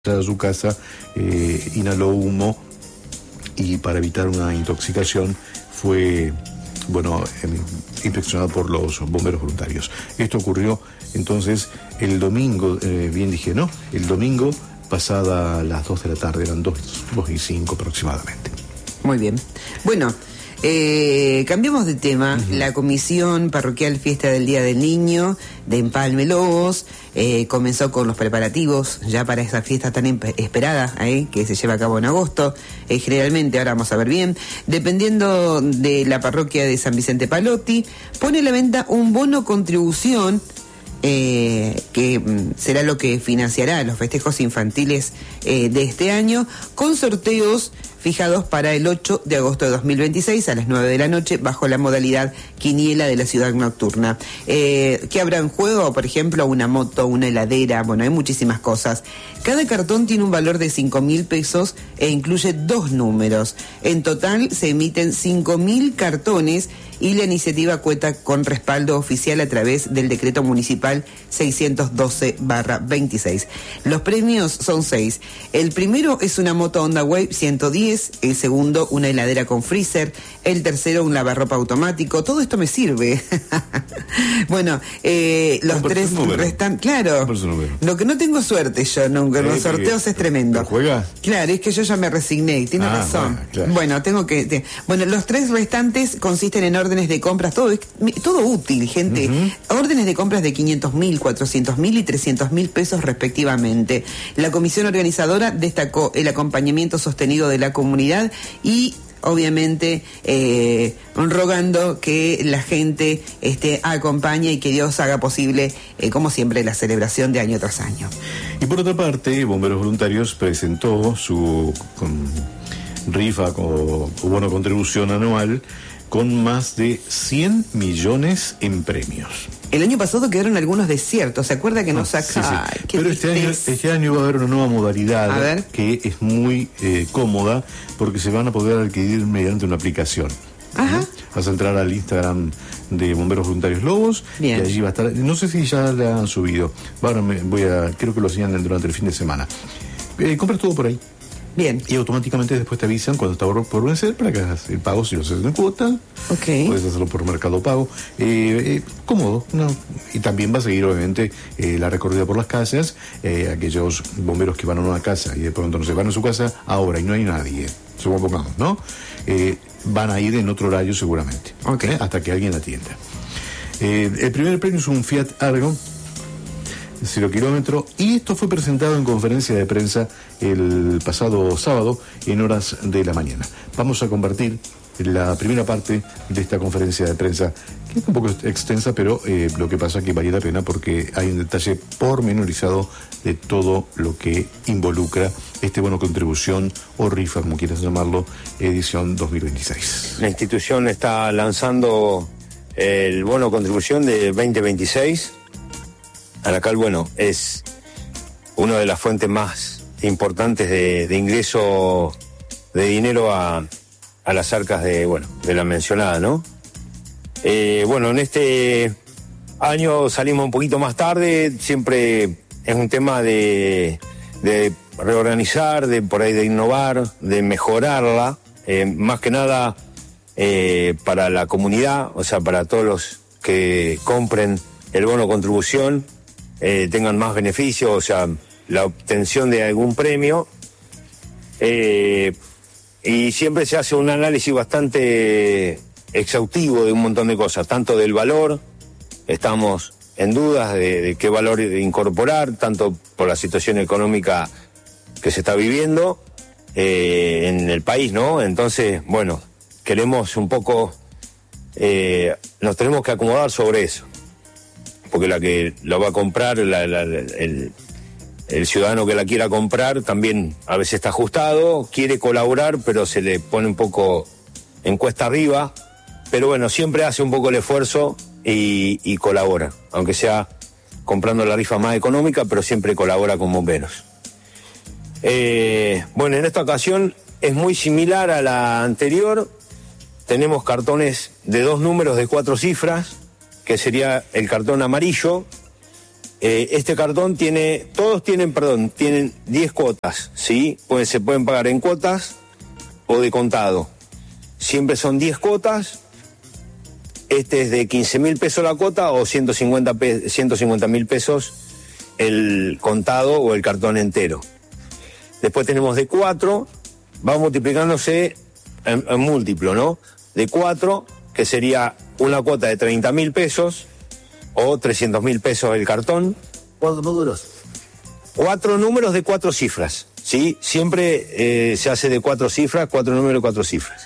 a su casa, inhaló humo y para evitar una intoxicación fue, inspeccionado por los bomberos voluntarios. Esto ocurrió entonces el domingo, el domingo pasada las 2 de la tarde, eran 2:05 aproximadamente. Muy bien. Bueno, cambiamos de tema. Uh-huh. La Comisión Parroquial Fiesta del Día del Niño de Empalme Lobos comenzó con los preparativos ya para esa fiesta tan esperada que se lleva a cabo en agosto. Generalmente, ahora vamos a ver bien, dependiendo de la parroquia de San Vicente Pallotti, pone a la venta un bono contribución que será lo que financiará los festejos infantiles de este año, con sorteos fijados para el 8 de agosto de 2026 a las 9 de la noche bajo la modalidad quiniela de la ciudad nocturna. ¿Qué habrá en juego? Por ejemplo, una moto, una heladera, hay muchísimas cosas. Cada cartón tiene un valor de 5.000 pesos e incluye 2 números. En total se emiten 5.000 cartones y la iniciativa cuenta con respaldo oficial a través del decreto municipal 612/26. Los premios son 6. El primero es una moto Honda Wave 110, el segundo una heladera con freezer, el tercero un lavarropa automático. Todo esto me sirve. Los 3 restan, claro. Lo que no tengo suerte yo nunca, en los sorteos es tremendo. ¿Juega? Claro, es que yo ya me resigné, tiene razón. Claro. Los 3 restantes consisten en órdenes de compras, todo útil, gente. Uh-huh. Órdenes de compras de 500.000, 400.000 y 300.000 pesos respectivamente. La comisión organizadora destacó el acompañamiento sostenido de la comunidad y obviamente rogando que la gente acompañe y que Dios haga posible, como siempre, la celebración de año tras año. Y por otra parte, Bomberos Voluntarios presentó su rifa o bono contribución anual con más de 100 millones en premios. El año pasado quedaron algunos desiertos, ¿se acuerda que nos saca? Sí. Pero este año va a haber una nueva modalidad que es muy cómoda, porque se van a poder adquirir mediante una aplicación. Ajá. Vas a entrar al Instagram de Bomberos Voluntarios Lobos. Bien. Y allí va a estar, no sé si ya le han subido, ahora creo que lo hacían durante el fin de semana. Compras todo por ahí. Bien. Y automáticamente después te avisan cuando está por vencer para que hagas el pago si lo haces en cuota. Okay. Puedes hacerlo por Mercado Pago. Cómodo, ¿no? Y también va a seguir, obviamente, la recorrida por las casas. Aquellos bomberos que van a una casa y de pronto no se van a su casa ahora y no hay nadie, supongamos, ¿no? Van a ir en otro horario seguramente. Okay. Hasta que alguien atienda. El primer premio es un Fiat Argo 0 kilómetros, y esto fue presentado en conferencia de prensa el pasado sábado en horas de la mañana. Vamos a compartir la primera parte de esta conferencia de prensa, que es un poco extensa, pero lo que pasa es que vale la pena porque hay un detalle pormenorizado de todo lo que involucra este bono contribución o rifa, como quieras llamarlo, edición 2026. La institución está lanzando el bono contribución de 2026. Anacal, es una de las fuentes más importantes de ingreso de dinero a las arcas de la mencionada, ¿no? En este año salimos un poquito más tarde, siempre es un tema de reorganizar, de innovar, de mejorarla, más que nada para la comunidad, o sea, para todos los que compren el bono contribución, tengan más beneficios, o sea, la obtención de algún premio, y siempre se hace un análisis bastante exhaustivo de un montón de cosas, tanto del valor, estamos en dudas de qué valor incorporar, tanto por la situación económica que se está viviendo en el país, ¿no? Entonces, queremos un poco, nos tenemos que acomodar sobre eso, porque la que lo va a comprar, el ciudadano que la quiera comprar también a veces está ajustado, quiere colaborar, pero se le pone un poco en cuesta arriba, pero siempre hace un poco el esfuerzo y colabora, aunque sea comprando la rifa más económica, pero siempre colabora con bomberos. En esta ocasión es muy similar a la anterior. Tenemos cartones de 2 números de 4 cifras, que sería el cartón amarillo, Este cartón tienen 10 cuotas, ¿sí? Pues se pueden pagar en cuotas o de contado. Siempre son 10 cuotas. Este es de 15.000 pesos la cuota o 150.000 pesos el contado o el cartón entero. Después tenemos de 4, va multiplicándose en múltiplo, ¿no? De 4, que sería una cuota de 30.000 pesos o 300.000 pesos el cartón. ¿Cuántos números? 4 números de 4 cifras, ¿sí? Siempre se hace de 4 cifras, 4 números de 4 cifras.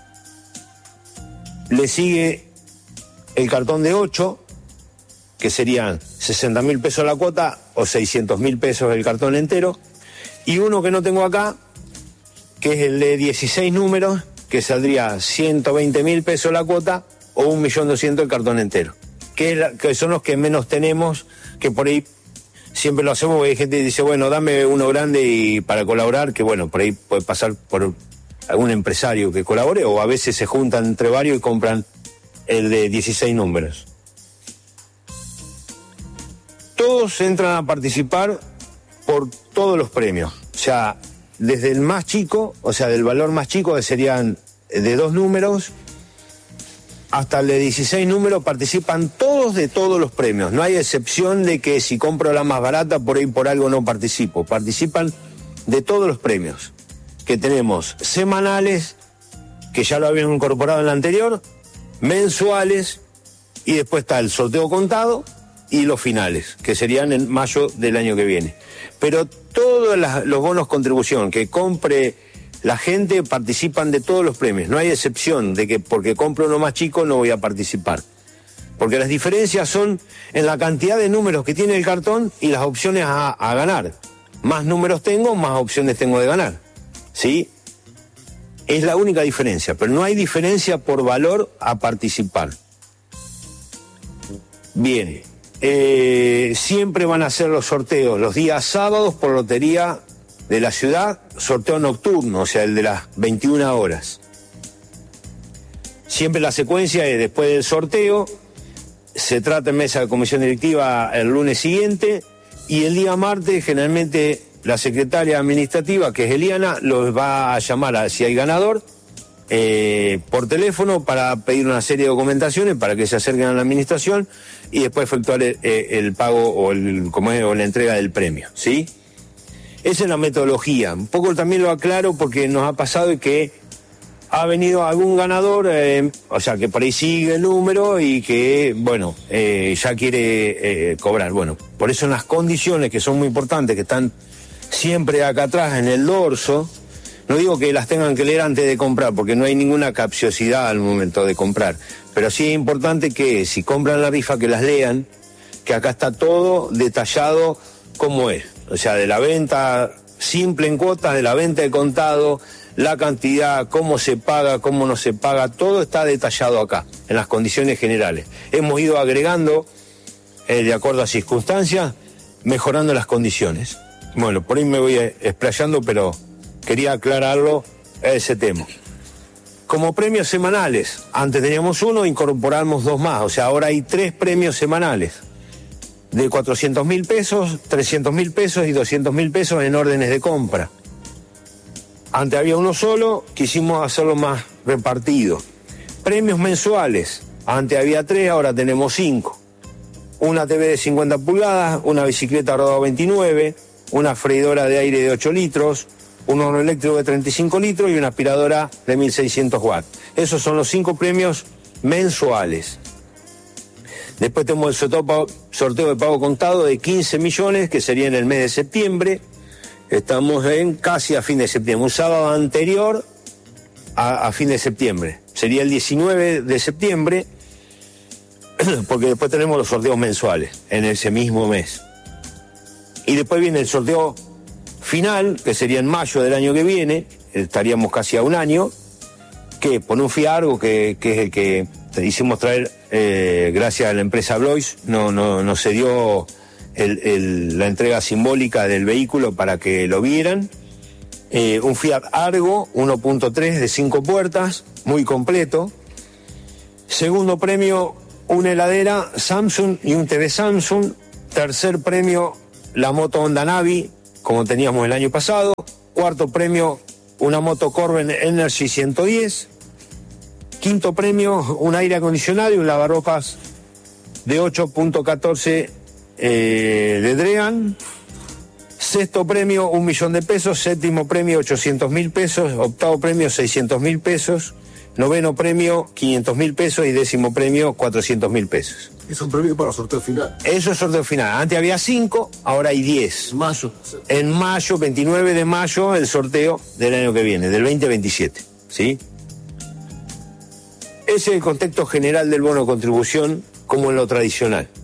Le sigue el cartón de 8, que serían 60.000 pesos la cuota o 600.000 pesos el cartón entero. Y uno que no tengo acá, que es el de 16 números, que saldría 120.000 pesos la cuota o 1.200.000 el cartón entero. Que son los que menos tenemos, que por ahí siempre lo hacemos, porque hay gente que dice, bueno, dame uno grande y para colaborar, que bueno, por ahí puede pasar por algún empresario que colabore, o a veces se juntan entre varios y compran el de 16 números. Todos entran a participar por todos los premios, o sea, desde el más chico, o sea, del valor más chico, que serían de 2 números, hasta el de 16 números, participan todos de todos los premios. No hay excepción de que si compro la más barata, por ahí por algo no participo. Participan de todos los premios, que tenemos semanales, que ya lo habíamos incorporado en la anterior, mensuales, y después está el sorteo contado y los finales, que serían en mayo del año que viene. Pero todos los bonos contribución que compre la gente participan de todos los premios. No hay excepción de que porque compro uno más chico no voy a participar. Porque las diferencias son en la cantidad de números que tiene el cartón y las opciones a ganar. Más números tengo, más opciones tengo de ganar. ¿Sí? Es la única diferencia, pero no hay diferencia por valor a participar. Bien. Siempre van a hacer los sorteos los días sábados por lotería de la ciudad, sorteo nocturno, o sea, el de las 21 horas. Siempre la secuencia es después del sorteo, se trata en mesa de comisión directiva el lunes siguiente, y el día martes generalmente la secretaria administrativa, que es Eliana, los va a llamar a si hay ganador por teléfono para pedir una serie de documentaciones para que se acerquen a la administración y después efectuar el pago o la entrega del premio, ¿sí? Esa es la metodología. Un poco también lo aclaro porque nos ha pasado que ha venido algún ganador, o sea, que por ahí sigue el número y que, bueno, ya quiere cobrar. Bueno, por eso en las condiciones que son muy importantes, que están siempre acá atrás en el dorso, no digo que las tengan que leer antes de comprar, porque no hay ninguna capciosidad al momento de comprar, pero sí es importante que si compran la rifa que las lean, que acá está todo detallado como es. O sea, de la venta simple en cuotas, de la venta de contado, la cantidad, cómo se paga, cómo no se paga, todo está detallado acá, en las condiciones generales. Hemos ido agregando, de acuerdo a circunstancias, mejorando las condiciones. Bueno, por ahí me voy explayando, pero quería aclararlo a ese tema. Como premios semanales, antes teníamos uno, incorporamos 2 más, o sea, ahora hay 3 premios semanales. De 400.000 pesos, 300.000 pesos y 200.000 pesos en órdenes de compra. Antes había uno solo, quisimos hacerlo más repartido. Premios mensuales, antes había 3, ahora tenemos 5. Una TV de 50 pulgadas, una bicicleta rodado 29, una freidora de aire de 8 litros, un horno eléctrico de 35 litros y una aspiradora de 1.600 watts. Esos son los 5 premios mensuales. Después tenemos el sorteo de pago contado de 15 millones, que sería en el mes de septiembre. Estamos casi a fin de septiembre, un sábado anterior a fin de septiembre. Sería el 19 de septiembre, porque después tenemos los sorteos mensuales en ese mismo mes. Y después viene el sorteo final, que sería en mayo del año que viene, estaríamos casi a un año, que por un Fiat Argo, que es el que hicimos traer gracias a la empresa Blois, no se dio la entrega simbólica del vehículo para que lo vieran. Un Fiat Argo 1.3 de 5 puertas, muy completo. Segundo premio, una heladera Samsung y un TV Samsung Tercer premio, la moto Honda Navi, como teníamos el año pasado. Cuarto premio, una moto Corben Energy 110. Quinto premio, un aire acondicionado y un lavarropas de 8.14 de Dregan. Sexto premio, 1 millón de pesos. Séptimo premio, 800.000 pesos. Octavo premio, 600.000 pesos. Noveno premio, 500.000 pesos. Y décimo premio, 400.000 pesos. Es un premio para sorteo final. Eso es sorteo final. Antes había 5, ahora hay 10. Mayo. En mayo, 29 de mayo, el sorteo del año que viene, del 2027. ¿Sí? Ese es el contexto general del bono contribución como en lo tradicional.